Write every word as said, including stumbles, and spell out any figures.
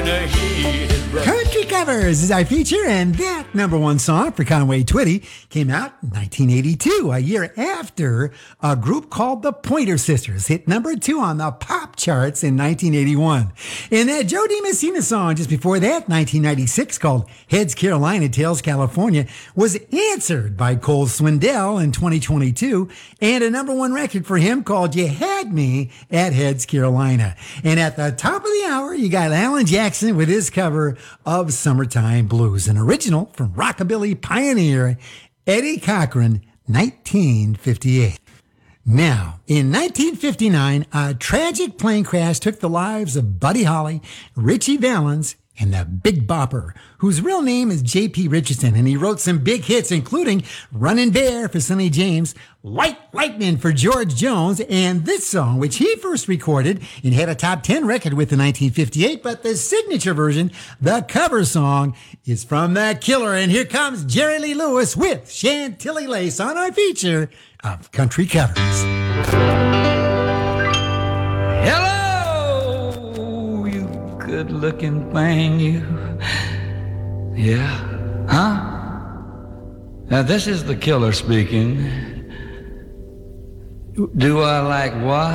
wanna hear it. Country Covers is our feature, and that number one song for Conway Twitty came out in nineteen eighty-two, a year after a group called the Pointer Sisters hit number two on the pop charts in nineteen eighty-one. And that Joe DiMessina song just before that, nineteen ninety-six, called Heads Carolina, Tails California, was answered by Cole Swindell in twenty twenty-two, and a number one record for him called You Had Me at Heads Carolina. And at the top of the hour, you got Alan Jackson with his cover of Summertime Blues, an original from rockabilly pioneer Eddie Cochran, nineteen fifty-eight. Now, in nineteen fifty-nine, a tragic plane crash took the lives of Buddy Holly, Richie Valens, and the Big Bopper, whose real name is J P Richardson, and he wrote some big hits, including Runnin' Bear for Sonny James, White Lightning for George Jones, and this song, which he first recorded and had a top ten record with in nineteen fifty-eight, but the signature version, the cover song, is from The Killer, and here comes Jerry Lee Lewis with Chantilly Lace on our feature of Country Covers. Hello, you good-looking thing, you. Yeah, huh? Now, this is The Killer speaking. Do I like what?